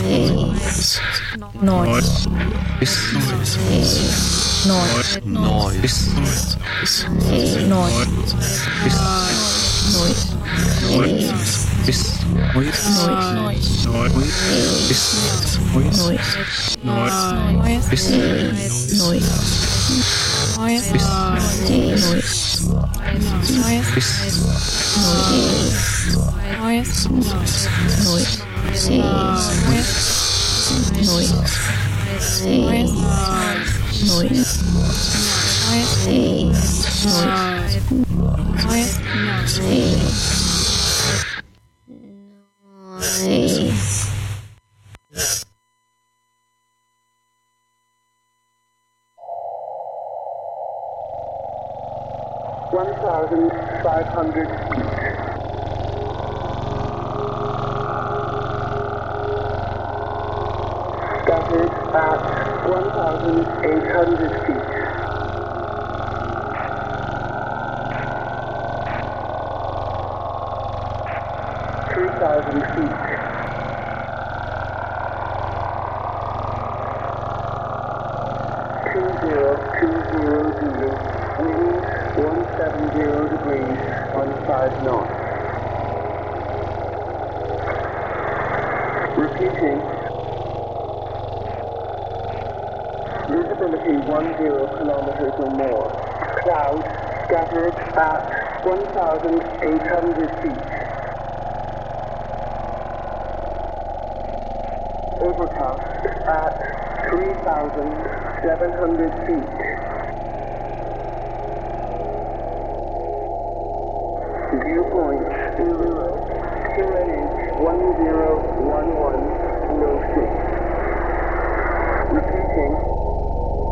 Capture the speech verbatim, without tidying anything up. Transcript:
Noise. Noise. Noise. Noise. Noise. one thousand five hundred feet. Scattered at one thousand eight hundred feet. three thousand feet. two zero two zero zero. Wind one seven zero degrees on five knots. Repeating. Visibility one zero kilometers or more. Clouds scattered at one thousand eight hundred feet. Overcast at three thousand seven hundred feet. Viewpoint zero, Q N H one zero one one zero six. Repeating.